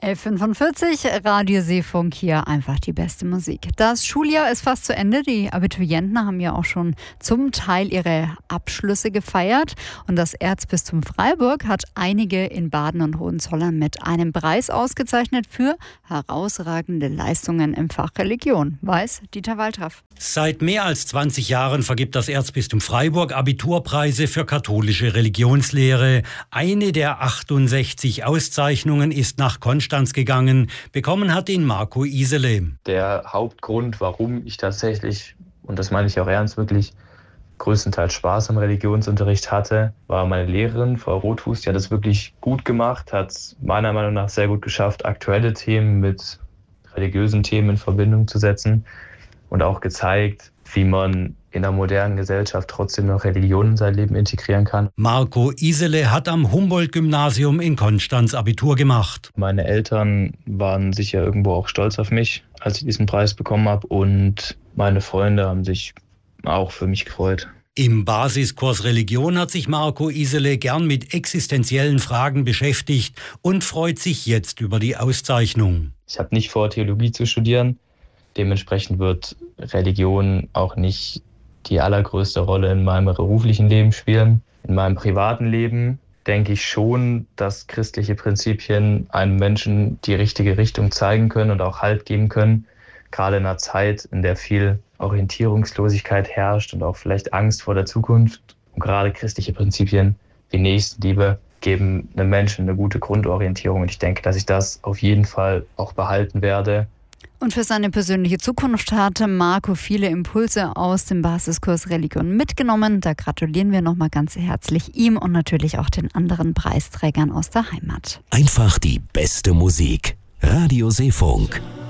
11.45 Radio Seefunk, hier einfach die beste Musik. Das Schuljahr ist fast zu Ende. Die Abiturienten haben ja auch schon zum Teil ihre Abschlüsse gefeiert. Und das Erzbistum Freiburg hat einige in Baden und Hohenzollern mit einem Preis ausgezeichnet für herausragende Leistungen im Fach Religion. Weiß Dieter Waltraff. Seit mehr als 20 Jahren vergibt das Erzbistum Freiburg Abiturpreise für katholische Religionslehre. Eine der 68 Auszeichnungen ist nach Konstanz gegangen. Bekommen hat ihn Marco Isele. Der Hauptgrund, warum ich tatsächlich, und das meine ich auch ernst, wirklich größtenteils Spaß am Religionsunterricht hatte, war meine Lehrerin, Frau Rothfuß. Die hat es wirklich gut gemacht, hat es meiner Meinung nach sehr gut geschafft, aktuelle Themen mit religiösen Themen in Verbindung zu setzen und auch gezeigt, wie man in einer modernen Gesellschaft trotzdem noch Religion in sein Leben integrieren kann. Marco Isele hat am Humboldt-Gymnasium in Konstanz Abitur gemacht. Meine Eltern waren sicher irgendwo auch stolz auf mich, als ich diesen Preis bekommen habe, und meine Freunde haben sich auch für mich gefreut. Im Basiskurs Religion hat sich Marco Isele gern mit existenziellen Fragen beschäftigt und freut sich jetzt über die Auszeichnung. Ich habe nicht vor, Theologie zu studieren. Dementsprechend wird Religion auch nicht die allergrößte Rolle in meinem beruflichen Leben spielen. In meinem privaten Leben denke ich schon, dass christliche Prinzipien einem Menschen die richtige Richtung zeigen können und auch Halt geben können. Gerade in einer Zeit, in der viel Orientierungslosigkeit herrscht und auch vielleicht Angst vor der Zukunft. Und gerade christliche Prinzipien wie Nächstenliebe geben einem Menschen eine gute Grundorientierung. Und ich denke, dass ich das auf jeden Fall auch behalten werde. Und für seine persönliche Zukunft hatte Marco viele Impulse aus dem Basiskurs Religion mitgenommen. Da gratulieren wir nochmal ganz herzlich ihm und natürlich auch den anderen Preisträgern aus der Heimat. Einfach die beste Musik. Radio Seefunk.